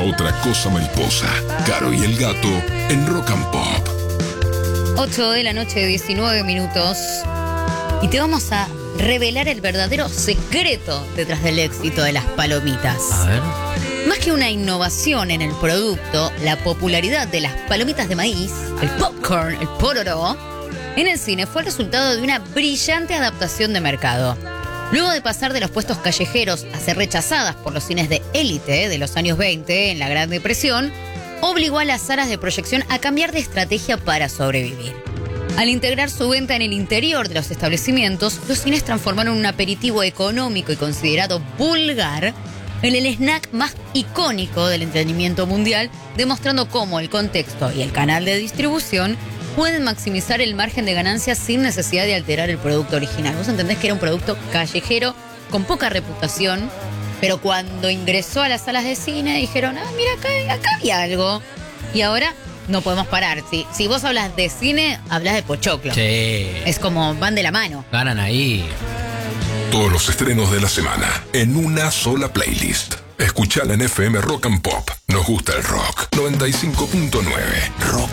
otra cosa mariposa. Caro y el gato en Rock and Pop. 8 de la noche, 19 minutos. Y te vamos a revelar el verdadero secreto detrás del éxito de las palomitas. A ver. Más que una innovación en el producto, la popularidad de las palomitas de maíz, el popcorn, el pororó, en el cine fue el resultado de una brillante adaptación de mercado. Luego de pasar de los puestos callejeros a ser rechazadas por los cines de élite de los años 20 en la Gran Depresión, obligó a las salas de proyección a cambiar de estrategia para sobrevivir. Al integrar su venta en el interior de los establecimientos, los cines transformaron un aperitivo económico y considerado vulgar en el snack más icónico del entretenimiento mundial, demostrando cómo el contexto y el canal de distribución pueden maximizar el margen de ganancias sin necesidad de alterar el producto original. Vos entendés que era un producto callejero con poca reputación, pero cuando ingresó a las salas de cine dijeron, mira, acá había algo. Y ahora no podemos parar. Si vos hablas de cine, hablas de pochoclo. Sí. Es como van de la mano. Ganan ahí. Todos los estrenos de la semana en una sola playlist. Escuchala en FM Rock and Pop. Nos gusta el rock. 95.9 Rock